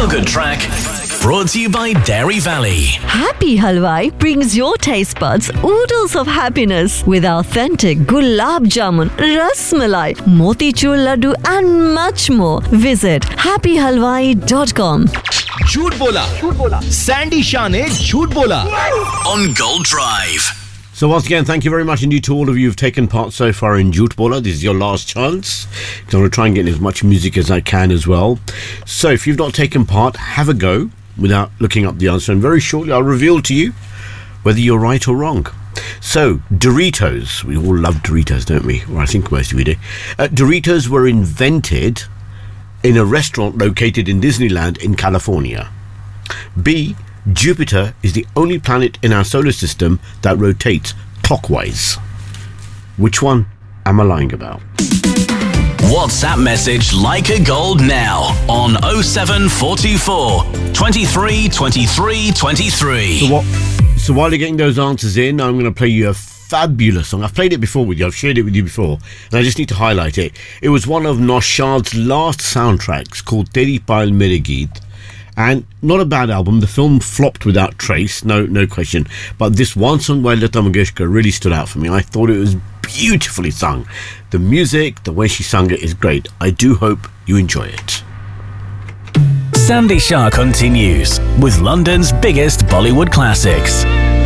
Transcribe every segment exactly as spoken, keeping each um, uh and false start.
feel-good track brought to you by Dairy Valley. Happy Halwai brings your taste buds oodles of happiness with authentic gulab jamun, ras malai, motichur laddu and much more. Visit happy halwai dot com. झूठ बोला Sandy Shah ने झूठ बोला on Gold Drive. So once again, thank you very much indeed to all of you who've taken part so far in Jhoot Bola. This is your last chance. I'm going to try and get in as much music as I can as well. So if you've not taken part, have a go without looking up the answer. And very shortly, I'll reveal to you whether you're right or wrong. So, Doritos. We all love Doritos, don't we? Or I think most of you do. Uh, Doritos were invented in a restaurant located in Disneyland in California. B. Jupiter is the only planet in our solar system that rotates clockwise. Which one am I lying about? WhatsApp message Like a Gold now on oh seven four two four, twenty-three, twenty-three, twenty-three. So, what, so while you're getting those answers in, I'm going to play you a fabulous song. I've played it before with you. I've shared it with you before. And I just need to highlight it. It was one of Naushad's last soundtracks called Teri Paal Mere Geet. And not a bad album. The film flopped without trace, no no question. But this one song by Lata Mangeshkar really stood out for me. I thought it was beautifully sung. The music, the way she sung it is great. I do hope you enjoy it. Sandy Shah continues with London's biggest Bollywood classics.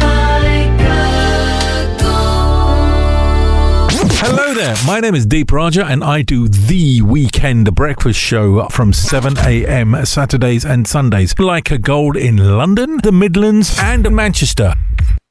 Hello there, my name is Deep Raja and I do The Weekend Breakfast Show from seven a.m. Saturdays and Sundays. Like a Gold in London, the Midlands and Manchester.